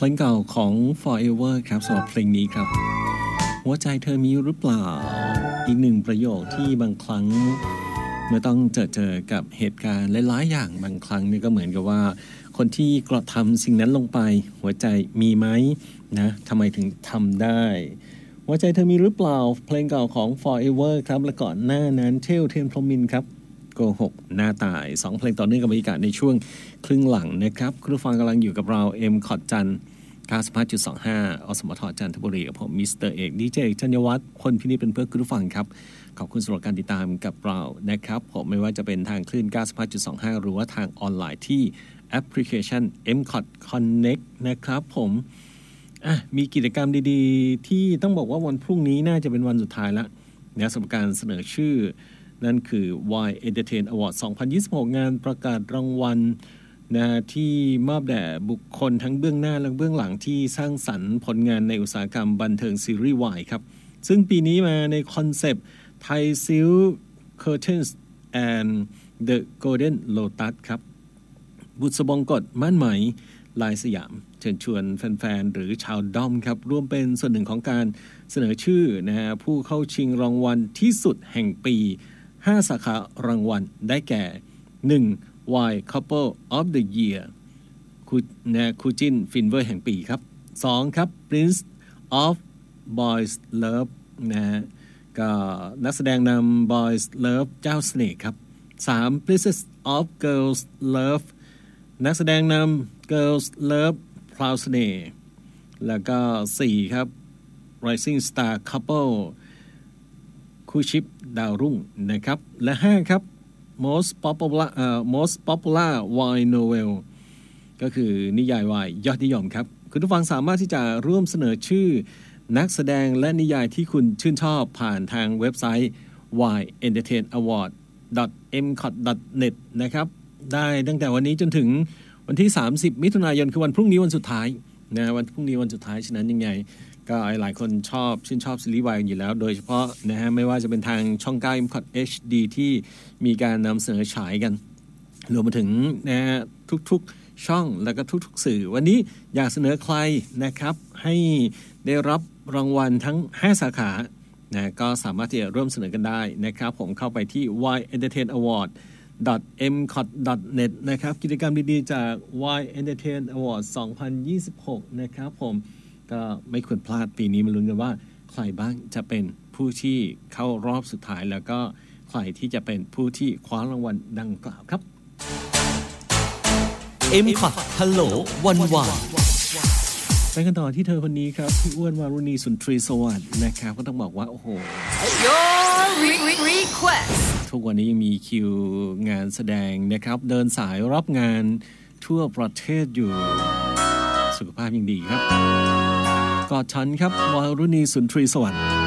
ลงเก่าของ Forever ครับสำหรับเพลงนี้ครับหัวใจเธอมีหรือเปล่าอีกหนึ่งประโยคที่บางครั้งเมื่อต้องเจอกับเหตุการณ์หลายๆอย่างบางครั้งนี่ก็เหมือนกับว่าคนที่กระทำสิ่งนั้นลงไปหัวใจมีไหมนะทำไมถึงทำได้หัวใจเธอมีหรือเปล่าเพลงเก่าของ Forever ครับและก่อนหน้านั้นเทลเทนพรหมินทร์ครับโกหกหน้าตาย2เพลงต่อเนื่องกับบรรยากาศในช่วงครึ่งหลังนะครับคุณผู้ฟังกำลังอยู่กับเราเอ็มขอดจันทร์ 95.25 อสมทจันทบุรีกับผมมิสเตอร์เอกดีเจธัญวัฒน์พลพินิจเป็นเพื่อนคุณผู้ฟังครับขอบคุณสำหรับการติดตามกับเรานะครับผมไม่ว่าจะเป็นทางคลื่น 95.25 หรือว่าทางออนไลน์ที่แอปพลิเคชัน MCOT Connect นะครับผมมีกิจกรรมดีๆที่ต้องบอกว่าวันพรุ่งนี้น่าจะเป็นวันสุดท้ายแล้วนะสำหรับการเสนอชื่อนั่นคือ Y Entertain Award 2026 งานประกาศรางวัลนะที่มอบแด่บุคคลทั้งเบื้องหน้าและเบื้องหลังที่สร้างสรรค์ผลงานในอุตสาหกรรมบันเทิงซีรีส์ Y ครับซึ่งปีนี้มาในคอนเซปต์ Thai Silk Curtains and the Golden Lotus ครับบุษบงกฎมั่นไหมลายสยามเชิญชวนแฟนๆหรือชาวด้อมครับร่วมเป็นส่วนหนึ่งของการเสนอชื่อนะฮะผู้เข้าชิงรางวัลที่สุดแห่งปี5 สาขารางวัลได้แก่ 1. Y Couple of the Year คู่จิ้นฟินเวอร์แห่งปีครับ 2. ครับ Prince of Boys Love นะฮะก็นักแสดงนำ Boys Love เจ้าเสน่ห์ครับ 3. Princess of Girls Love นักแสดงนำ Girls Love พราวเสน่ห์แล้วก็ 4. ครับ Rising Star Couple คู่ชิปดาวรุ่งนะครับและ 5 ครับ most popular Y novel ก็คือนิยายวายยอดนิยมครับคุณผู้ฟังสามารถที่จะร่วมเสนอชื่อนักแสดงและนิยายที่คุณชื่นชอบผ่านทางเว็บไซต์ yentertainaward.mcot.net นะครับได้ตั้งแต่วันนี้จนถึงวันที่30มิถุนายนคือวันพรุ่งนี้วันสุดท้ายนะวันพรุ่งนี้วันสุดท้ายฉะนั้นยังไงก็หลายคนชื่นชอบซีรีส์วายอยู่แล้วโดยเฉพาะนะฮะไม่ว่าจะเป็นทางช่อง 9 MCOT HD ที่มีการนำเสนอฉายกันรวมไปถึงนะฮะทุกๆช่องแล้วก็ทุกๆสื่อวันนี้อยากเสนอใครนะครับให้ได้รับรางวัลทั้ง5 สาขานะก็สามารถที่จะร่วมเสนอกันได้นะครับผมเข้าไปที่ yentertainaward.mcot.net นะครับกิจกรรมดีๆจาก Y Entertain Award 2026 นะครับผมก็ไม่ควรพลาดปีนี้มาลุ้นกันว่าใครบ้างจะเป็นผู้ที่เข้ารอบสุดท้ายแล้วก็ใครที่จะเป็นผู้ที่คว้ารางวัลดังกล่าวครับ MCOT ฮัลโหลวันวานไปกันต่อที่เธอคนนี้ครับพี่อ้วนวารุณีสุนทรีสวัสดิ์นะครับก็ต้องบอกว่าโอ้โห Your request ทุกวันนี้ยังมีคิวงานแสดงนะครับเดินสายรับงานทั่วประเทศอยู่สุขภาพยังดีครับกอดฉันครับวารุณีสุนทรีสวัสดิ์